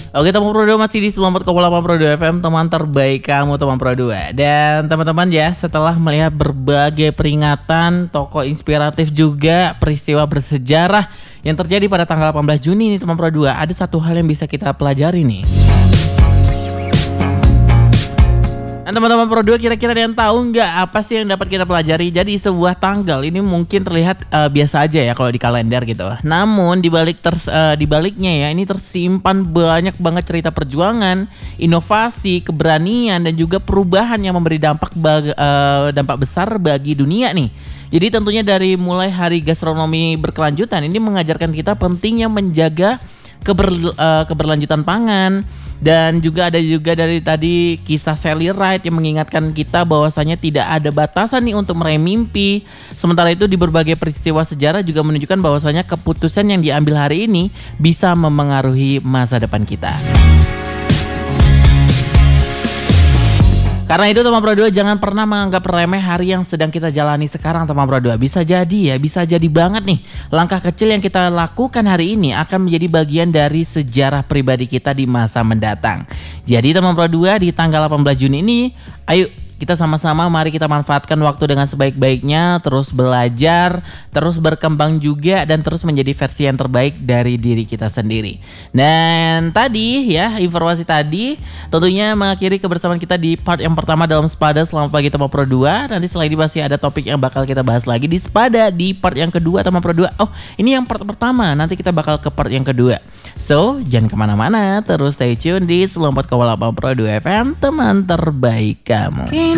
Oke teman Pro 2 masih di 94,8 Pro 2 FM, teman terbaik kamu teman Pro 2. Dan teman-teman ya, setelah melihat berbagai peringatan, tokoh inspiratif juga, peristiwa bersejarah yang terjadi pada tanggal 18 Juni nih teman Pro 2, ada satu hal yang bisa kita pelajari nih. Nah teman-teman Pro 2, kira-kira ada yang tahu nggak apa sih yang dapat kita pelajari? Jadi sebuah tanggal ini mungkin terlihat biasa aja ya kalau di kalender gitu. Namun dibaliknya ya, ini tersimpan banyak banget cerita perjuangan, inovasi, keberanian dan juga perubahan yang memberi dampak besar bagi dunia nih. Jadi tentunya dari mulai hari gastronomi berkelanjutan ini mengajarkan kita pentingnya menjaga keberlanjutan pangan. Dan juga ada dari tadi kisah Sally Ride yang mengingatkan kita bahwasanya tidak ada batasan nih untuk meraih mimpi. Sementara itu di berbagai peristiwa sejarah juga menunjukkan bahwasanya keputusan yang diambil hari ini bisa memengaruhi masa depan kita. Karena itu teman Pro 2, jangan pernah menganggap remeh hari yang sedang kita jalani sekarang teman Pro 2. Bisa jadi banget nih langkah kecil yang kita lakukan hari ini akan menjadi bagian dari sejarah pribadi kita di masa mendatang. Jadi teman Pro 2, di tanggal 18 Juni ini, ayo kita sama-sama mari kita manfaatkan waktu dengan sebaik-baiknya, terus belajar, terus berkembang juga, dan terus menjadi versi yang terbaik dari diri kita sendiri. Dan tadi ya, informasi tadi tentunya mengakhiri kebersamaan kita di part yang pertama dalam Sepada Selamat Pagi teman Pro 2. Nanti setelah ini masih ada topik yang bakal kita bahas lagi di Sepada di part yang kedua teman Pro 2. Oh, ini yang part pertama, nanti kita bakal ke part yang kedua. So, jangan kemana-mana, terus stay tune di 94,8 Pro 2 FM, teman terbaik kamu.